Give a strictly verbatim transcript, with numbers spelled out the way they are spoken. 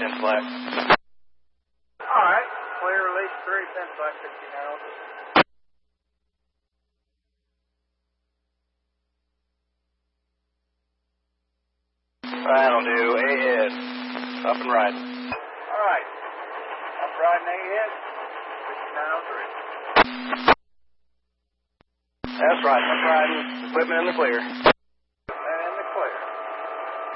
ten slack. All right. Clear release three, ten slack, fifty-nine. That'll do. Ahead. Up and riding. All right. Up riding ahead. fifty-nine oh three. That's right. Up riding. Equipment in the clear.